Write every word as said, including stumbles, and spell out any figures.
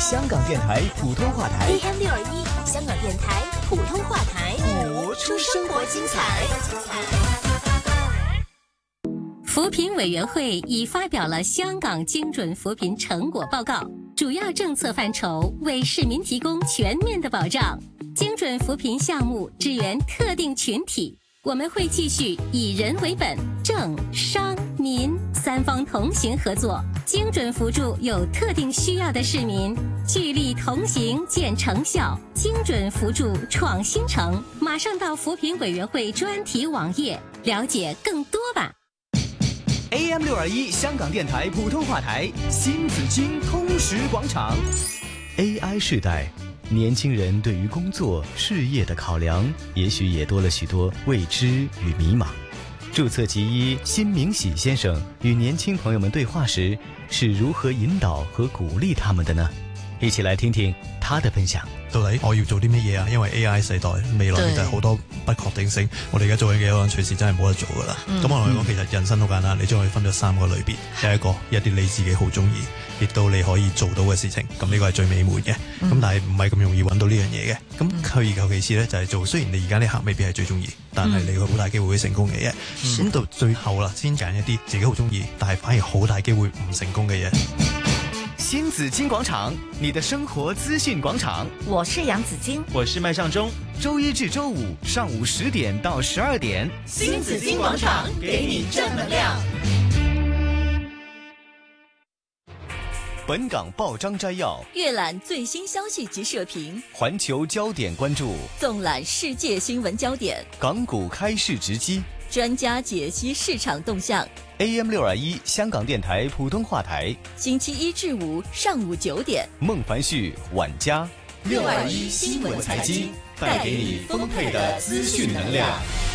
香港电台普通话台 A M 六二一，香港电台普通话台， 活出生活精彩。 扶贫委员会已发表了香港精准扶贫成果报告，主要政策范畴为市民提供全面的保障。精准扶贫项目支援特定群体，我们会继续以人为本，政商民三方同行合作，精准扶助有特定需要的市民，聚力同行见成效，精准扶助创新城。马上到扶贫委员会专题网页了解更多吧。 A M 六二一香港电台普通话台新紫荆通识广场。A I 时代，年轻人对于工作事业的考量，也许也多了许多未知与迷茫。注册其一辛明喜先生与年轻朋友们对话时，是如何引导和鼓励他们的呢？一起来听听他的分享。 到底我要做啲乜嘢啊？因為 A I 世代未來就係好多不確定性，我哋而家做緊嘅可能隨時真係冇得做噶啦。咁、嗯、我同你講，其實人生好簡單，你將佢分咗三個類別，第一個一啲你自己好中意，亦都你可以做到嘅事情，咁呢個係最美滿嘅。咁、嗯、但係唔係咁容易揾到呢樣嘢嘅。咁退而求其次咧，就係做雖然你而家呢刻未必係最中意，但係你好大機會會成功嘅嘢。咁、嗯、到最後啦，先揀一啲自己好中意，但係反而好大機會唔成功嘅嘢。 新紫荊廣場，你的生活資訊廣場。 我是楊紫荊， 我是麥尚中。周一至周五上午十點到十二點， 新紫荊廣場給你正能量。 本港報章摘要， 閱覽最新消息及社評， 環球焦點關注， 縱覽世界新聞焦點， 港股開市直擊， 專家解析市場動向。 A M 六二一香港電台普通話台， 星期一至五上午九點， 孟凡旭、晚嘉， 六二一新聞財經，帶給你豐沛的資訊能量。